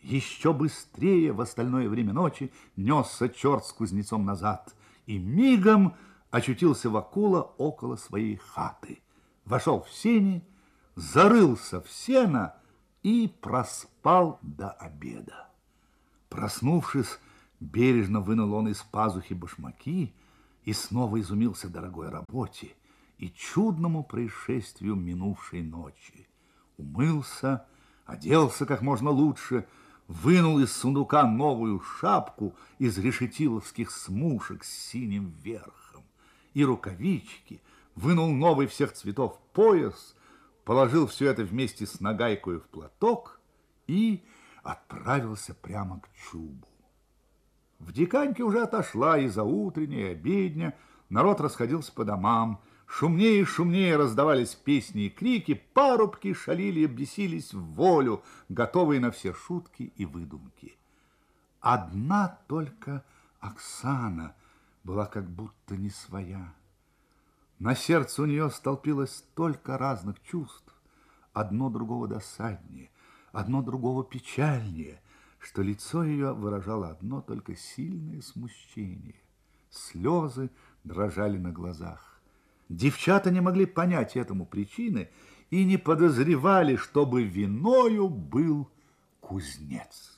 Еще быстрее в остальное время ночи несся черт с кузнецом назад и мигом очутился Вакула около своей хаты. Вошел в сени, зарылся в сено и проспал до обеда. Проснувшись, бережно вынул он из пазухи башмаки и снова изумился дорогой работе и чудному происшествию минувшей ночи. Умылся, оделся как можно лучше, вынул из сундука новую шапку из решетиловских смушек с синим верхом и рукавички, вынул новый всех цветов пояс, положил все это вместе с нагайкой в платок и отправился прямо к Чубу. В диканьке уже отошла и заутренняя, и обедня, народ расходился по домам, шумнее и шумнее раздавались песни и крики, парубки шалили и бесились в волю, готовые на все шутки и выдумки. Одна только Оксана была как будто не своя. На сердце у нее столпилось столько разных чувств, одно другого досаднее, одно другого печальнее, что лицо ее выражало одно только сильное смущение. Слезы дрожали на глазах. Девчата не могли понять этому причины и не подозревали, чтобы виною был кузнец.